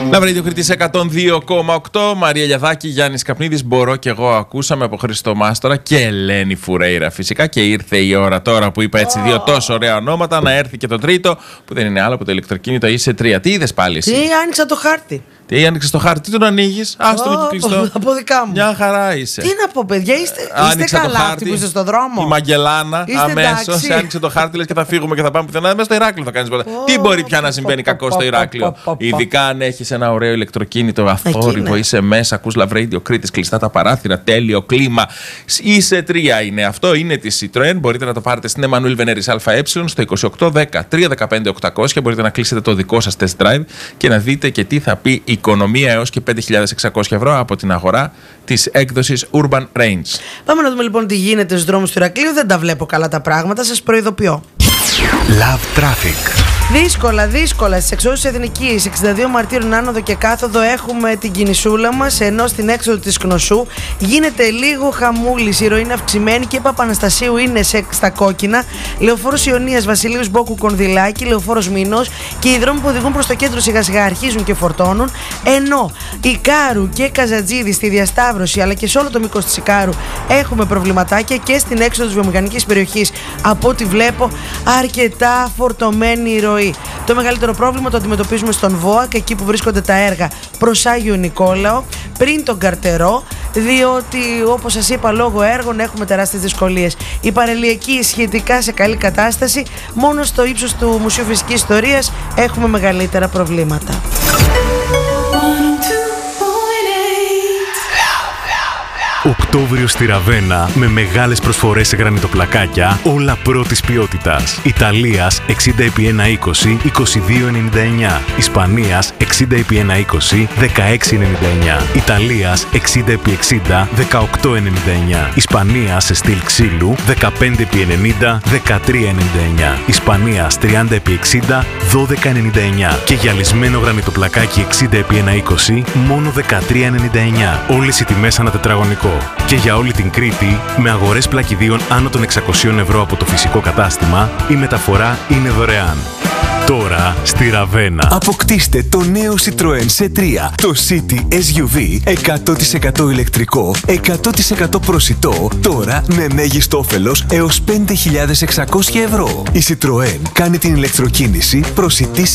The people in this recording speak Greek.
Λαβρίδιο Κρήτης 102,8. Μαρία Λιαδάκη, Γιάννης Καπνίδης. Μπορώ κι εγώ. Ακούσαμε από Χρήστο Μάστορα και Ελένη Φουρέιρα φυσικά. Και ήρθε η ώρα τώρα που είπα έτσι δύο τόσο ωραία ονόματα να έρθει και το τρίτο που δεν είναι άλλο από το ηλεκτροκίνητο ICE3. Τι είδες πάλι εσύ? Τι άνοιξα το χάρτη. Τι άνοιξες το χάρτη, τι τον ανοίγεις? Άστο με κλειστό. Από δικά μου. Μια χαρά είσαι. Τι να πω, παιδιά, είστε καλά αυτοί που είστε στον δρόμο? Η Μαγκελάνα αμέσως άνοιξε το χάρτη, λες και θα φύγουμε και θα πάμε πουθενά. Μέσα στο Ηράκλειο θα κάνεις ποτέ. Τι μπορεί πια να συμβαίνει κακό στο Ηράκλειο? Ειδικά αν έχεις ένα ωραίο ηλεκτροκίνητο αθόρυβο, είσαι μέσα, ακούς Love Radio Κρήτης, κλειστά τα παράθυρα, τέλειο κλίμα. ICE3 είναι αυτό, είναι τη Citroën. Μπορείτε να το πάρετε στην Εμμανουήλ Βενέρης ΑΕ στο 2810 315 800. Μπορείτε να κλείσετε το δικό σας test drive και να δείτε και τι θα πει οικονομία έως και 5.600 ευρώ από την αγορά της έκδοσης Urban Range. Πάμε να δούμε λοιπόν τι γίνεται στους δρόμους του Ηρακλείου. Δεν τα βλέπω καλά τα πράγματα, σας προειδοποιώ. Love Traffic. Δύσκολα στις εξόδους της Εθνικής 62 Μαρτύρων άνοδο και κάθοδο έχουμε την κινησούλα μας, ενώ στην έξοδο της Κνωσού γίνεται λίγο χαμούλης. Η ροή είναι αυξημένη και η Παπαναστασίου είναι στα κόκκινα. Λεωφόρος Ιωνίας Βασιλείου Μπόκου Κονδυλάκη, Λεωφόρος Μήνος και οι δρόμοι που οδηγούν προς το κέντρο σιγά σιγά αρχίζουν και φορτώνουν. Ενώ Ικάρου και Καζατζίδη στη διασταύρωση αλλά και σε όλο το μήκος της Ικάρου έχουμε προβληματάκια και στην έξοδο της βιομηχανικής περιοχής, από ό,τι βλέπω, αρκετά φορτωμένη η ροή. Το μεγαλύτερο πρόβλημα το αντιμετωπίζουμε στον ΒΟΑΚ, εκεί που βρίσκονται τα έργα προς Άγιο Νικόλαο, πριν τον Καρτερό, διότι όπως σας είπα λόγω έργων έχουμε τεράστιες δυσκολίες. Η παραλιακή σχετικά σε καλή κατάσταση, μόνο στο ύψος του Μουσείου Φυσικής Ιστορίας έχουμε μεγαλύτερα προβλήματα. Οκτώβριο στη Ραβένα με μεγάλες προσφορές σε γρανιτοπλακάκια, όλα πρώτης ποιότητας. Ιταλίας 60x120, 22,99. Ισπανίας 60x120, 16,99. Ιταλίας 60x60, 18,99. Ισπανίας σε στυλ ξύλου 15x90, 13,99. Ισπανίας 30x60, 12,99. Και γυαλισμένο γρανιτοπλακάκι 60x120, μόνο 13,99. Όλες οι τιμές ανά τετραγωνικό. Και για όλη την Κρήτη, με αγορές πλακιδίων άνω των 600 ευρώ από το φυσικό κατάστημα, η μεταφορά είναι δωρεάν. Τώρα στη Ραβένα. Αποκτήστε το νέο Citroën C3, το City SUV 100% ηλεκτρικό, 100% προσιτό, τώρα με μέγιστο όφελος έως 5.600 ευρώ. Η Citroën κάνει την ηλεκτροκίνηση προσιτή